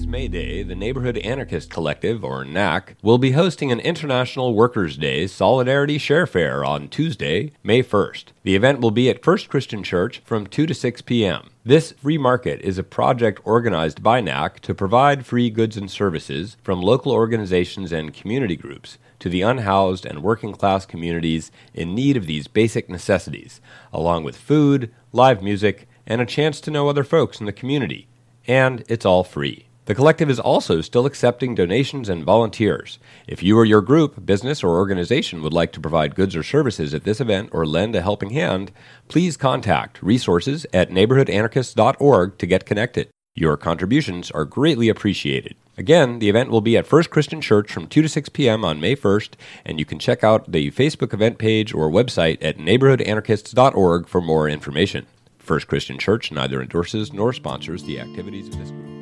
This May Day, the Neighborhood Anarchist Collective, or NAC, will be hosting an International Workers' Day Solidarity Share Fair on Tuesday, May 1st. The event will be at First Christian Church from 2 to 6 p.m. This free market is a project organized by NAC to provide free goods and services from local organizations and community groups to the unhoused and working-class communities in need of these basic necessities, along with food, live music, and a chance to know other folks in the community. And it's all free. The collective is also still accepting donations and volunteers. If you or your group, business, or organization would like to provide goods or services at this event or lend a helping hand, please contact resources@neighborhoodanarchists.org to get connected. Your contributions are greatly appreciated. Again, the event will be at First Christian Church from 2 to 6 p.m. on May 1st, and you can check out the Facebook event page or website at neighborhoodanarchists.org for more information. First Christian Church neither endorses nor sponsors the activities of this group.